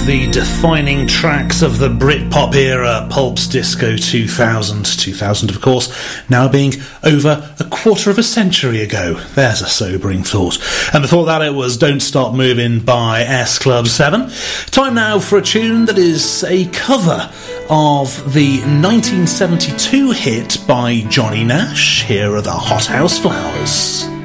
the defining tracks of the Britpop era, Pulp's Disco 2000. 2000, of course, now being over a quarter of a century ago. There's a sobering thought. And before that it was Don't Stop Moving by S Club 7. Time now for a tune that is a cover of the 1972 hit by Johnny Nash. Here are the Hot House Flowers.